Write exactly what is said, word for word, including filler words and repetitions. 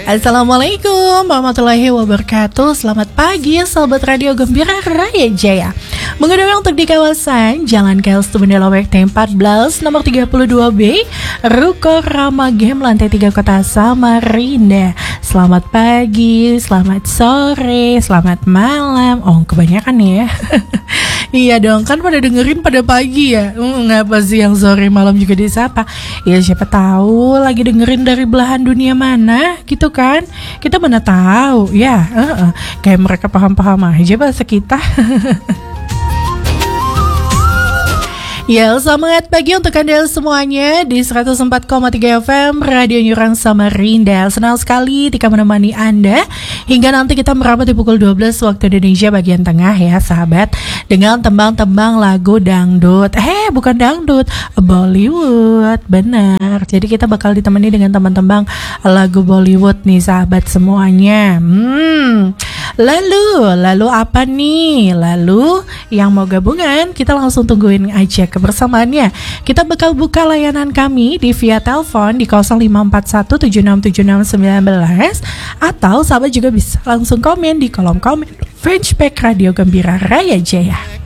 Assalamualaikum warahmatullahi wabarakatuh. Selamat pagi sahabat Radio Gembira Raya Jaya. Mengudara untuk di kawasan Jalan K L Stubendalawek T empat belas nomor tiga puluh dua B, Ruko Rama Game lantai tiga Kota Samarinda. Selamat pagi, selamat sore, selamat malam. Oh, kebanyakan nih ya. Iya dong, kan pada dengerin pada pagi ya. Hmm, ngapa sih yang sore malam juga disapa? Ya siapa tahu lagi dengerin dari belahan dunia mana gitu kan. Kita mana tahu ya. uh-uh. Kayak mereka paham-paham aja bahasa kita. Ya, selamat pagi untuk Anda semuanya di seratus empat koma tiga F M Radio Nyurang Samarinda. Senang sekali Tika menemani Anda hingga nanti kita merapat di pukul dua belas waktu Indonesia bagian tengah ya sahabat, dengan tembang-tembang lagu dangdut. Eh, bukan dangdut, Bollywood. Benar. Jadi kita bakal ditemani dengan tembang-tembang lagu Bollywood nih sahabat semuanya. Hmm. Lalu, lalu apa nih? Lalu yang mau gabungan, kita langsung tungguin aja kebersamaannya. Kita bakal buka layanan kami di via telepon di nol lima empat satu tujuh enam tujuh enam satu sembilan, atau sahabat juga bisa langsung komen di kolom komen fanpage Radio Gembira Raya Jaya.